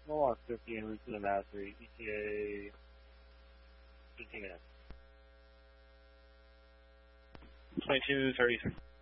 Mohawk 50 en route to the Mastery, ETA 15 minutes. 22:33.